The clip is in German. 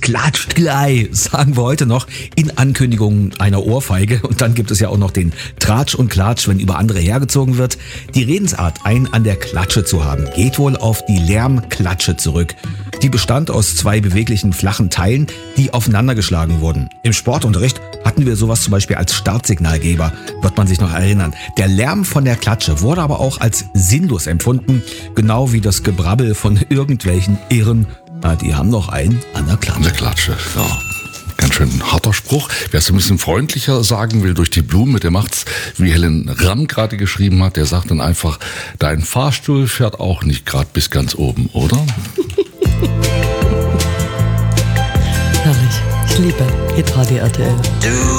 klatscht gleich, sagen wir heute noch in Ankündigung einer Ohrfeige. Und dann gibt es ja auch noch den Tratsch und Klatsch, wenn über andere hergezogen wird. Die Redensart, einen an der Klatsche zu haben, geht wohl auf die Lärmklatsche zurück. Die bestand aus zwei beweglichen flachen Teilen, die aufeinandergeschlagen wurden. Im Sportunterricht hatten wir sowas zum Beispiel als Startsignalgeber, wird man sich noch erinnern. Der Lärm von der Klatsche wurde aber auch als sinnlos empfunden, genau wie das Gebrabbel von irgendwelchen Irren. Na, die haben noch einen an der Klatsche. An der Klatsche, ja. Ganz schön harter Spruch. Wer es ein bisschen freundlicher sagen will, durch die Blume, der macht's, wie Helen Ramm gerade geschrieben hat, der sagt dann einfach, dein Fahrstuhl fährt auch nicht gerade bis ganz oben, oder? Herrlich. Ich liebe Hitradio RTL.